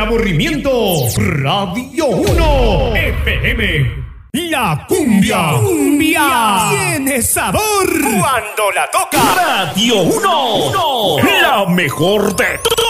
aburrimiento. Radio 1 FM. La cumbia. Cumbia. Tiene sabor. Cuando la toca. Radio 1. La mejor de